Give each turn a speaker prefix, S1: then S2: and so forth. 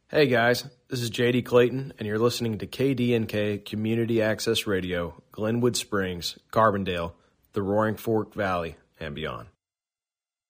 S1: Hey guys, this is JD Clayton, and you're listening to KDNK Community Access Radio, Glenwood Springs, Carbondale, the Roaring Fork Valley, and beyond.